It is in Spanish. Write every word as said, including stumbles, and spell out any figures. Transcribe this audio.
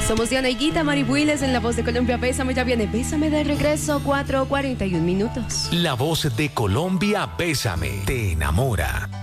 Somos Diana y Guita, Mari Builes en La Voz de Colombia. Bésame, ya viene. Bésame de regreso, cuatro cuarenta y un minutos. La Voz de Colombia, Bésame, te enamora.